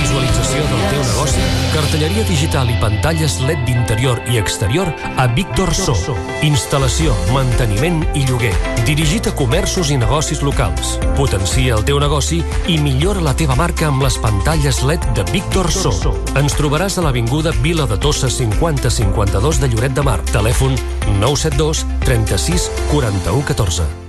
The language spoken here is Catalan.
visualització del teu negoci? Cartelleria digital i pantalles LED d'interior i exterior a Víctor So. Instal·lació, manteniment i lloguer. Dirigit a comerços i negocis locals. Potencia el teu negoci i millora la teva marca amb les pantalles LED de Víctor So. Ens trobaràs a l'avinguda Vila de Tossa 5052 de Lloret de Mar. Telèfon 972 36 41 14.